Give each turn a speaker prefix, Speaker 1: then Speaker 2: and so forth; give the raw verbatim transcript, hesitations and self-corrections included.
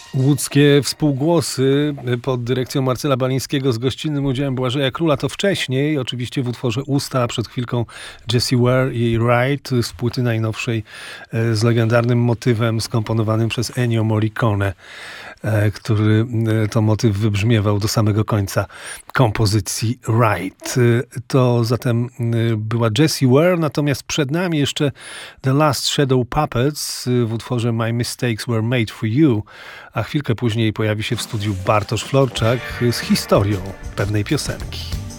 Speaker 1: Łódzkie współgłosy pod dyrekcją Marcela Balińskiego z gościnnym udziałem Błażeja Króla to wcześniej, oczywiście w utworze Usta, a przed chwilką Jessie Ware i Right z płyty najnowszej z legendarnym motywem skomponowanym przez Ennio Morricone, który to motyw wybrzmiewał do samego końca kompozycji Right. To zatem była Jessie Ware, natomiast przed nami jeszcze The Last Shadow Puppets w utworze My Mistakes Were Made For You, a chwilkę później pojawi się w studiu Bartosz Florczak z historią pewnej piosenki.